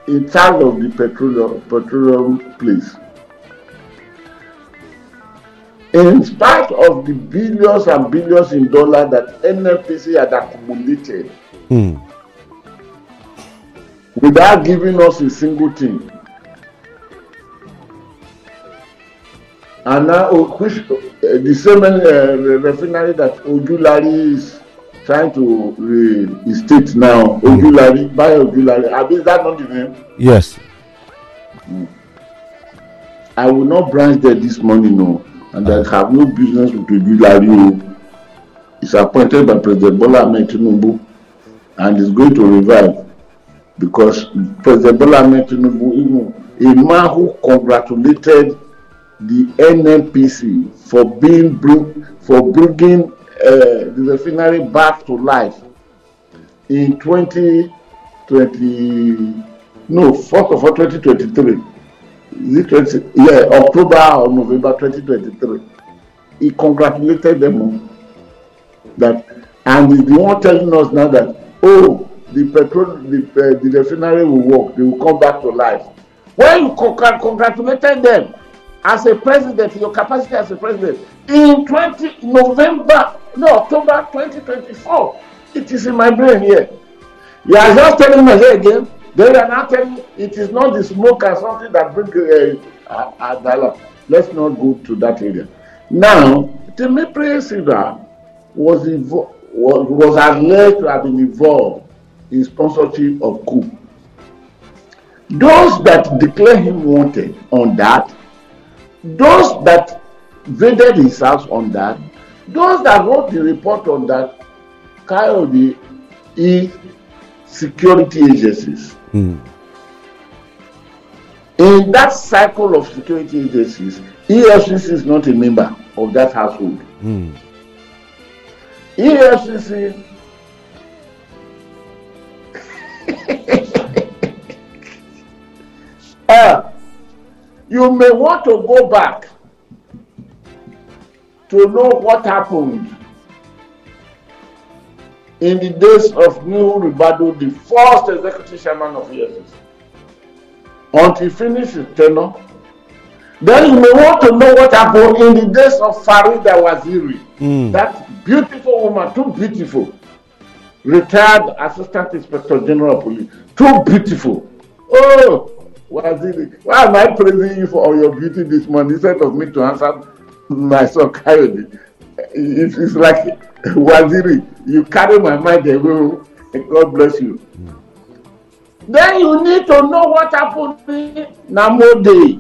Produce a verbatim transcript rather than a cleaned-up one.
in charge of the petroleum petroleum place. In spite of the billions and billions in dollars that N N P C had accumulated, mm. without giving us a single thing. And now, which, uh, the same uh, refinery that Ojulari is trying to reinstate now, Ojulari, by Ojulari, I mean, is that not the name? Yes. Mm. I will not branch there this morning, no, and I have no business with Ojulari. It's appointed by President Bola Ahmed Tinubu and is going to revive. Because President Bola Ahmed Tinubu, a man who congratulated the N N P C for being bring, for bringing uh, the refinery back to life in twenty twenty, no, fourth of all, twenty twenty-three. Is it twenty? Yeah, October or November twenty twenty-three. He congratulated them on that, and he's the one telling us now that, oh, the petrol, the, uh, the refinery will work, they will come back to life. When you congr- congratulated them as a president, your capacity as a president, in twenty November, no, October twenty twenty-four, it is in my brain here. You are just telling me here again, they are not telling me it is not the smoke or something that brings uh, a dollar. Let's not go to that area. Now, Temepere Silva was, evo- was, was alleged to have been involved in sponsorship of coup. Those that declare him wanted on that, those that invaded his house on that, those that wrote the report on that, Kayode is security agencies. Mm. In that cycle of security agencies, E F C C is not a member of that household. Mm. E F C C uh, you may want to go back to know what happened in the days of Nuhu Ribadu, the first executive chairman of E F C C, until he finished his tenure. Then you may want to know what happened in the days of Farida Waziri, Mm. that beautiful woman, too beautiful, retired Assistant Inspector General of Police, too beautiful. Oh, Waziri, why am I praising you for all your beauty this morning instead of me to answer my son Kayode? It's, it's like, Waziri, you carry my mind away. God bless you. Mm. Then you need to know what happened in Namode.